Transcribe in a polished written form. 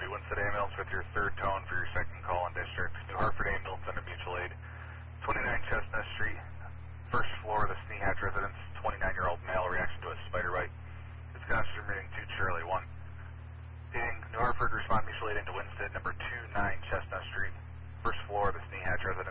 Deputy Winston Ambulance with your third tone for your second call in district. New Hartford Ambulance under mutual aid. 29 Chestnut Street, first floor of the Snehatch residence. 29-year-old male reaction to a spider bite. Wisconsin reading 2 Charlie 1. New Hartford respond mutual aid into Winston, number 29 Chestnut Street, first floor of the Snehatch residence.